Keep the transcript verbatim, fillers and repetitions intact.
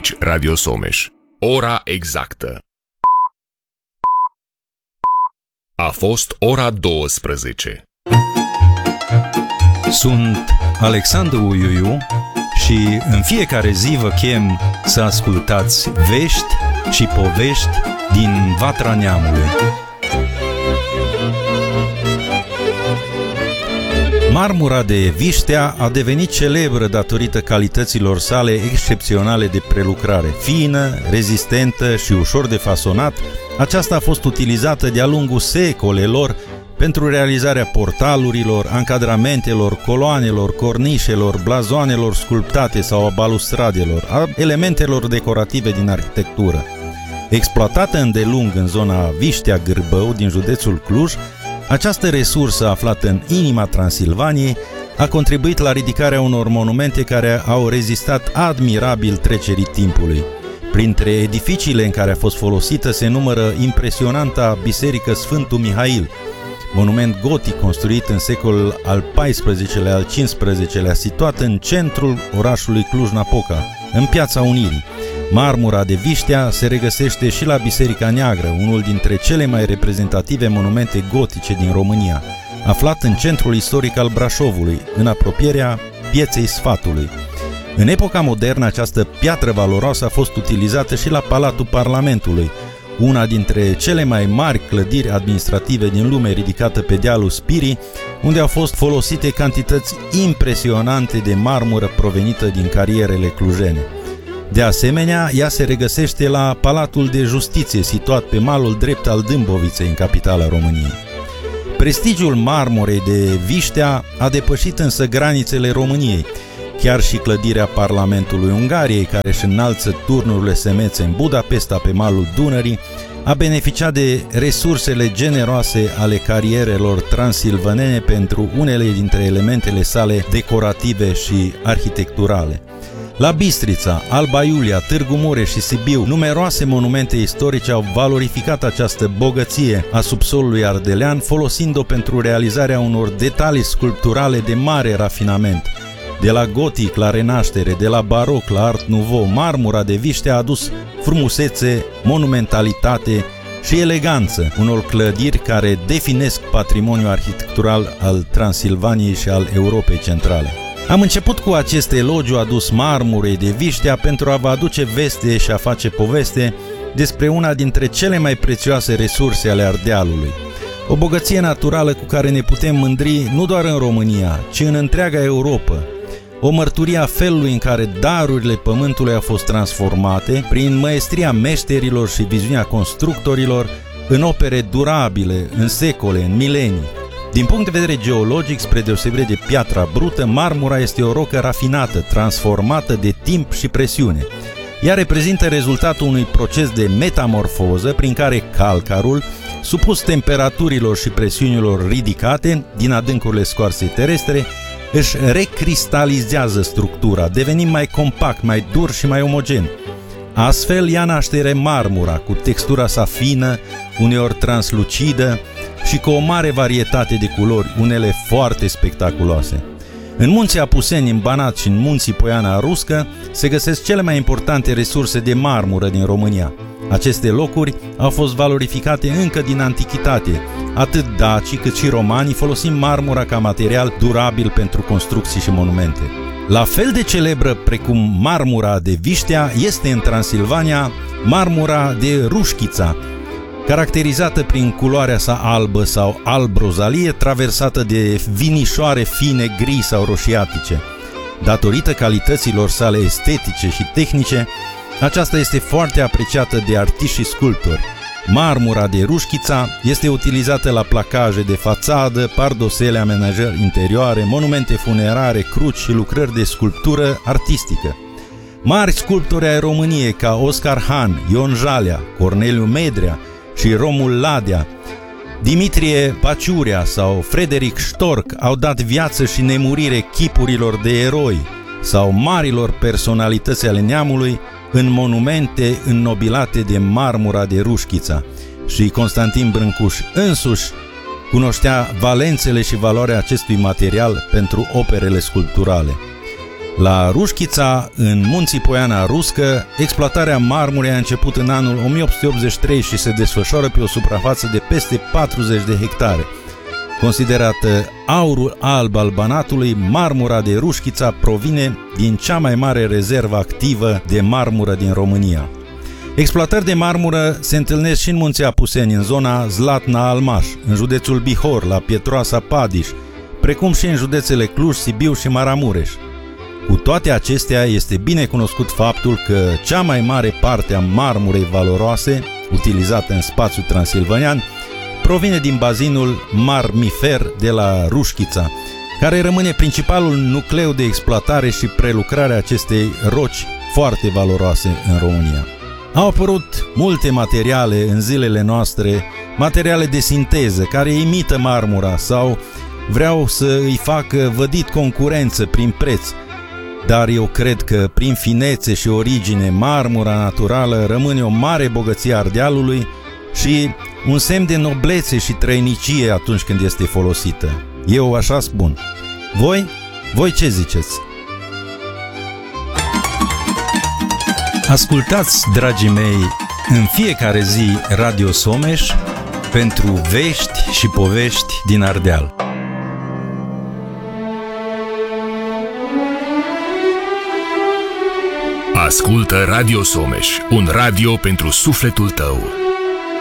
Aici Radio Someș. Ora exactă. A fost ora douăsprezece. Sunt Alexandru Uiuiu și în fiecare zi vă chem să ascultați vești și povești din Vatra Neamului. Marmura de Viștea a devenit celebră datorită calităților sale excepționale de prelucrare. Fină, rezistentă și ușor de fasonat, aceasta a fost utilizată de-a lungul secolelor pentru realizarea portalurilor, ancadramentelor, coloanelor, cornișelor, blazoanelor sculptate sau a balustradelor, a elementelor decorative din arhitectură. Exploatată îndelung în zona Viștea-Gârbău din județul Cluj, această resursă aflată în inima Transilvaniei a contribuit la ridicarea unor monumente care au rezistat admirabil trecerii timpului. Printre edificiile în care a fost folosită se numără impresionanta Biserică Sfântul Mihail, monument gotic construit în secolul al paisprezecelea al cincisprezecelea, situat în centrul orașului Cluj-Napoca, în Piața Unirii. Marmura de Viștea se regăsește și la Biserica Neagră, unul dintre cele mai reprezentative monumente gotice din România, aflat în centrul istoric al Brașovului, în apropierea Pieței Sfatului. În epoca modernă, această piatră valoroasă a fost utilizată și la Palatul Parlamentului, una dintre cele mai mari clădiri administrative din lume, ridicată pe dealul Spirii, unde au fost folosite cantități impresionante de marmură provenită din carierele clujene. De asemenea, ea se regăsește la Palatul de Justiție, situat pe malul drept al Dâmboviței, în capitala României. Prestigiul marmurei de Viștea a depășit însă granițele României. Chiar și clădirea Parlamentului Ungariei, care își înalță turnurile semețe în Budapesta, pe malul Dunării, a beneficiat de resursele generoase ale carierelor transilvanene pentru unele dintre elementele sale decorative și arhitecturale. La Bistrița, Alba Iulia, Târgu Mureș și Sibiu, numeroase monumente istorice au valorificat această bogăție a subsolului ardelean, folosind-o pentru realizarea unor detalii sculpturale de mare rafinament. De la gotic la renaștere, de la baroc la art nouveau, marmura de Viștea a adus frumusețe, monumentalitate și eleganță unor clădiri care definesc patrimoniul arhitectural al Transilvaniei și al Europei Centrale. Am început cu acest elogiu adus marmurei de Viștea pentru a vă aduce veste și a face poveste despre una dintre cele mai prețioase resurse ale Ardealului. O bogăție naturală cu care ne putem mândri nu doar în România, ci în întreaga Europa. O mărturie a felului în care darurile pământului au fost transformate prin măestria meșterilor și viziunea constructorilor în opere durabile, în secole, în milenii. Din punct de vedere geologic, spre deosebire de piatra brută, marmura este o rocă rafinată, transformată de timp și presiune. Ea reprezintă rezultatul unui proces de metamorfoză prin care calcarul, supus temperaturilor și presiunilor ridicate din adâncurile scoarsei terestre, își recristalizează structura, devenind mai compact, mai dur și mai omogen. Astfel ia naștere marmura, cu textura sa fină, uneori translucidă și cu o mare varietate de culori, unele foarte spectaculoase. În munții Apuseni, în Banat și în munții Poiana Ruscă se găsesc cele mai importante resurse de marmură din România. Aceste locuri au fost valorificate încă din antichitate. Atât dacii cât și romanii folosind marmura ca material durabil pentru construcții și monumente. La fel de celebră precum marmura de Viștea este în Transilvania marmura de Rușchița, caracterizată prin culoarea sa albă sau alb-rozalie, traversată de vinișoare fine gri sau roșiatice. Datorită calităților sale estetice și tehnice, aceasta este foarte apreciată de artiști și sculptori. Marmura de Rușchița este utilizată la placaje de fațadă, pardosele, amenajări interioare, monumente funerare, cruci și lucrări de sculptură artistică. Mari sculptori ai României ca Oscar Han, Ion Jalea, Corneliu Medrea și Romul Ladea, Dimitrie Paciurea sau Frederic Stork au dat viață și nemurire chipurilor de eroi sau marilor personalități ale neamului în monumente înnobilate de marmura de Rușchița. Și Constantin Brâncuș însuși cunoștea valențele și valoarea acestui material pentru operele sculpturale. La Rușchița, în munții Poiana Ruscă, exploatarea marmurei a început în anul o mie opt sute optzeci și trei și se desfășoară pe o suprafață de peste patruzeci de hectare. Considerată aurul alb al Banatului, marmura de Rușchița provine din cea mai mare rezervă activă de marmură din România. Exploatări de marmură se întâlnesc și în munții Apuseni, în zona Zlatna-Almaș, în județul Bihor, la Pietroasa-Padiș, precum și în județele Cluj, Sibiu și Maramureș. Cu toate acestea, este bine cunoscut faptul că cea mai mare parte a marmurei valoroase, utilizată în spațiul transilvanian, provine din bazinul marmifer de la Rușchița, care rămâne principalul nucleu de exploatare și prelucrare a acestei roci foarte valoroase în România. Au apărut multe materiale în zilele noastre, materiale de sinteză care imită marmura sau vreau să îi facă vădit concurență prin preț, dar eu cred că prin finețe și origine marmura naturală rămâne o mare bogăție a Ardealului și un semn de noblețe și trăinicie atunci când este folosită. Eu așa spun. Voi? Voi ce ziceți? Ascultați, dragii mei, în fiecare zi Radio Someș pentru vești și povești din Ardeal. Ascultă Radio Someș, un radio pentru sufletul tău.